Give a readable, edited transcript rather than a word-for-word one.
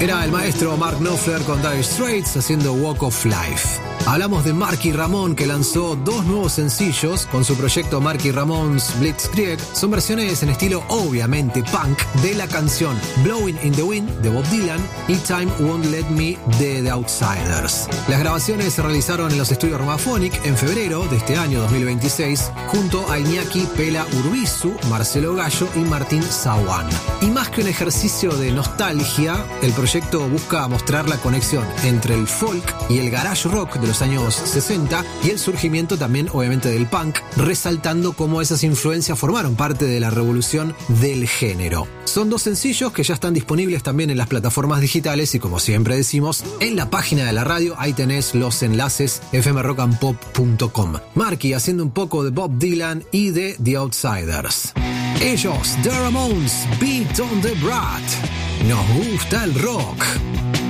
Era el maestro Mark Knopfler con Dire Straits haciendo Walk of Life. Hablamos de Marky Ramón, que lanzó 2 nuevos sencillos con su proyecto Marky Ramone's Blitzkrieg. Son versiones en estilo obviamente punk de la canción Blowing in the Wind de Bob Dylan y Time Won't Let Me de The Outsiders. Las grabaciones se realizaron en los estudios Romaphonic en febrero de este año 2026 junto a Iñaki Pela Urbizu, Marcelo Gallo y Martín Zawan. Y más que un ejercicio de nostalgia, el proyecto busca mostrar la conexión entre el folk y el garage rock de los años 60 y el surgimiento también obviamente del punk, resaltando cómo esas influencias formaron parte de la revolución del género. Son 2 sencillos que ya están disponibles también en las plataformas digitales y, como siempre decimos, en la página de la radio. Ahí tenés los enlaces fmrockandpop.com. Marky haciendo un poco de Bob Dylan y de The Outsiders. Ellos, The Ramones, Beat on the Brat. Nos gusta el rock.